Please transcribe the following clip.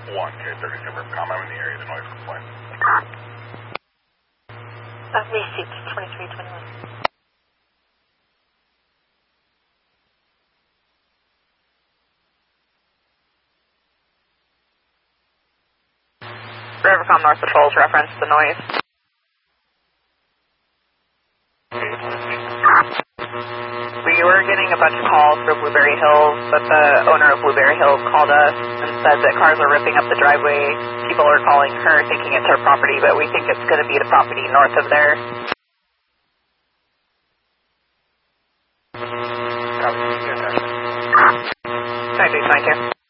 1K32 Ripcom, I'm in the area, the noise complaint. Received 2321. Rivercom North Patrols reference the noise. We were getting a bunch of calls for Blueberry Hills, but the owner of Blueberry Hills called us and said that cars are ripping up the driveway. People are calling her thinking it's her property, but we think it's going to be the property north of there. Thank you.